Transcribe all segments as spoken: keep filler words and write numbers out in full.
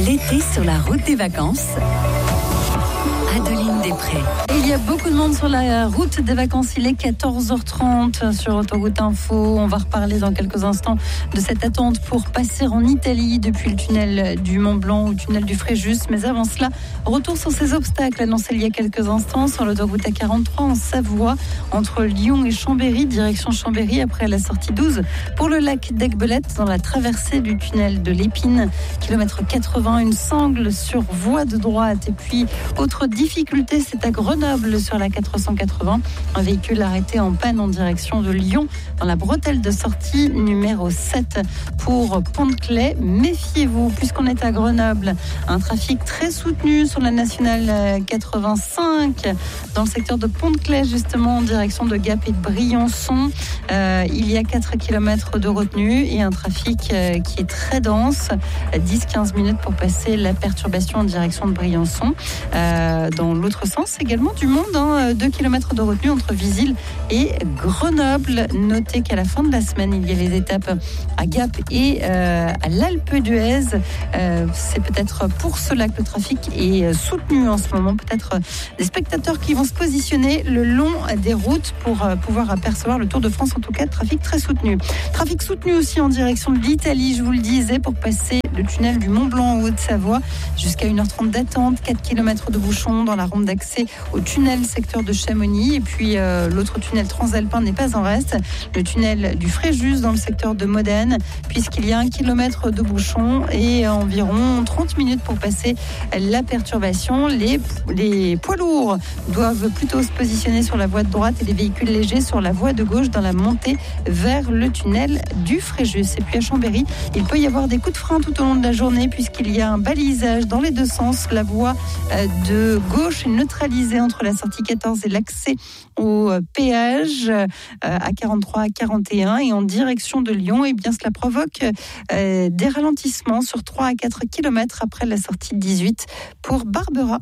L'été sur la route des vacances. Adeline Després. Il y a beaucoup de monde sur la route des vacances. Il est quatorze heures trente sur Autoroute Info. On va reparler dans quelques instants de cette attente pour passer en Italie depuis le tunnel du Mont Blanc au tunnel du Fréjus. Mais avant cela, retour sur ces obstacles annoncés il y a quelques instants sur l'autoroute A quarante-trois en Savoie, entre Lyon et Chambéry, direction Chambéry après la sortie douze. Pour le lac d'Aiguebelette, dans la traversée du tunnel de l'Épine, kilomètre quatre-vingts, une sangle sur voie de droite. Et puis, autre difficulté, c'est à Grenoble sur la quatre cent quatre-vingts. Un véhicule arrêté en panne en direction de Lyon dans la bretelle de sortie numéro sept. Pour Pont-de-Claix, méfiez-vous puisqu'on est à Grenoble. Un trafic très soutenu sur la nationale quatre-vingt-cinq dans le secteur de Pont-de-Claix, justement en direction de Gap et de Briançon. Euh, il y a quatre kilomètres de retenue et un trafic euh, qui est très dense. dix à quinze minutes pour passer la perturbation en direction de Briançon. Euh, dans l'autre sens, également du monde, hein, deux kilomètres de retenue entre Visil et Grenoble. Notez qu'à la fin de la semaine, il y a les étapes à Gap et euh, à l'Alpe d'Huez. Euh, c'est peut-être pour cela que le trafic est soutenu en ce moment. Peut-être des spectateurs qui vont se positionner le long des routes pour euh, pouvoir apercevoir le Tour de France. En tout cas, trafic très soutenu. Trafic soutenu aussi en direction de l'Italie, je vous le disais, pour passer le tunnel du Mont Blanc en Haute-Savoie. Jusqu'à une heure trente d'attente, quatre kilomètres de bouchons dans la rampe d'accès au tunnel secteur de Chamonix. Et puis euh, l'autre tunnel transalpin n'est pas en reste. Le tunnel du Fréjus dans le secteur de Modène, puisqu'il y a un kilomètre de bouchons et environ trente minutes pour passer la perturbation. Les, les poids lourds doivent plutôt se positionner sur la voie de droite et les véhicules légers sur la voie de gauche dans la montée vers le tunnel du Fréjus. Et puis à Chambéry, il peut y avoir des coups de frein tout au long de la journée puisqu'il y a un balisage dans les deux sens. La voie de gauche est neutralisée entre la sortie quatorze et l'accès au péage à quarante-trois à quarante et un et en direction de Lyon. Et bien cela provoque euh, des ralentissements sur trois à quatre kilomètres après la sortie dix-huit pour Barbera.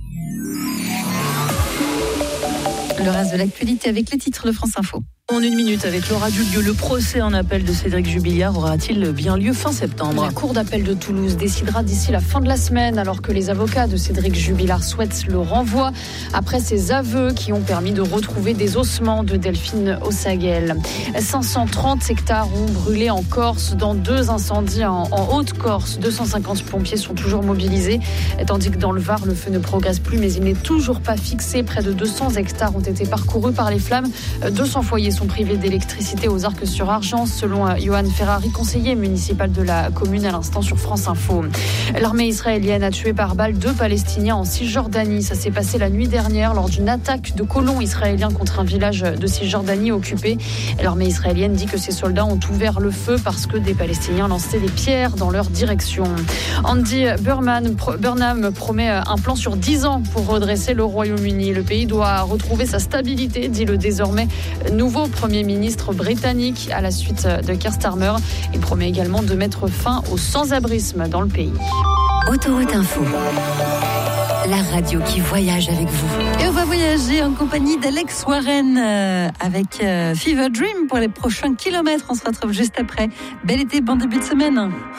Le reste de l'actualité avec les titres de France Info. En une minute avec Laura Dullieu, le procès en appel de Cédric Jubilliard aura-t-il bien lieu fin septembre ? La cour d'appel de Toulouse décidera d'ici la fin de la semaine, alors que les avocats de Cédric Jubilliard souhaitent le renvoi après ses aveux qui ont permis de retrouver des ossements de Delphine Ossaguel. cinq cent trente hectares ont brûlé en Corse dans deux incendies en, en Haute-Corse. deux cent cinquante pompiers sont toujours mobilisés, tandis que dans le Var, le feu ne progresse plus, mais il n'est toujours pas fixé. Près de deux cents hectares ont été parcourus par les flammes. deux cents foyers sont privés d'électricité aux Arcs-sur-Argence, selon Johan Ferrari, conseiller municipal de la commune à l'instant sur France Info. L'armée israélienne a tué par balle deux Palestiniens en Cisjordanie. Ça s'est passé la nuit dernière lors d'une attaque de colons israéliens contre un village de Cisjordanie occupé. L'armée israélienne dit que ses soldats ont ouvert le feu parce que des Palestiniens lançaient des pierres dans leur direction. Andy Burnham, Burnham promet un plan sur dix ans pour redresser le Royaume-Uni. Le pays doit retrouver sa stabilité, dit le désormais nouveau Premier ministre britannique à la suite de Keir Starmer. Il promet également de mettre fin au sans-abrisme dans le pays. Autoroute Info. La radio qui voyage avec vous. Et on va voyager en compagnie d'Alex Warren euh, avec euh, Fever Dream pour les prochains kilomètres. On se retrouve juste après. Bel été, bon début de semaine.